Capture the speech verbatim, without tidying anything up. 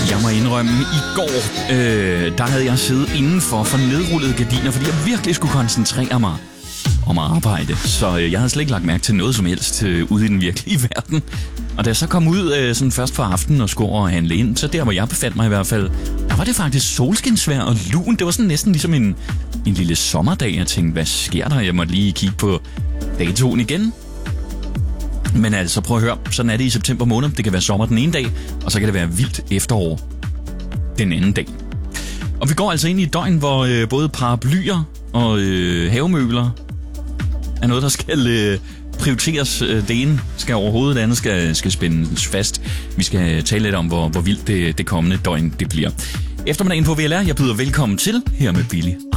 Jeg må indrømme, i går, øh, der havde jeg siddet indenfor for nedrullede gardiner, fordi jeg virkelig skulle koncentrere mig om at arbejde. Så øh, jeg havde slet ikke lagt mærke til noget som helst øh, ude i den virkelige verden. Og da jeg så kom ud øh, sådan først for aftenen og skulle over og handle ind, så der hvor jeg befandt mig i hvert fald, der var det faktisk solskinsvejr og lun. Det var sådan næsten ligesom en, en lille sommerdag. Jeg tænkte, hvad sker der? Jeg måtte lige kigge på datoen igen. Men altså, prøv at høre, sådan er det i september måned. Det kan være sommer den ene dag, og så kan det være vildt efterår den anden dag. Og vi går altså ind i et døgn, hvor øh, både paraplyer og øh, havemøbler er noget, der skal øh, prioriteres. Det ene skal overhovedet, det andet skal, skal spændes fast. Vi skal tale lidt om, hvor, hvor vildt det, det kommende døgn det bliver. Eftermiddagen på V L R, jeg byder velkommen til her med Billy.